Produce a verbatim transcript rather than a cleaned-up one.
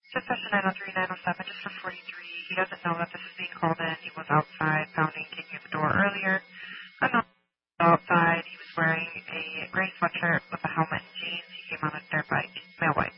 Just session nine oh three nine oh seven, just for forty-three. He doesn't know that this is being called in. He was outside pounding, kicking at the door earlier. I'm not outside. He was wearing a gray sweatshirt with a helmet and jeans. He came on a dirt bike, male white.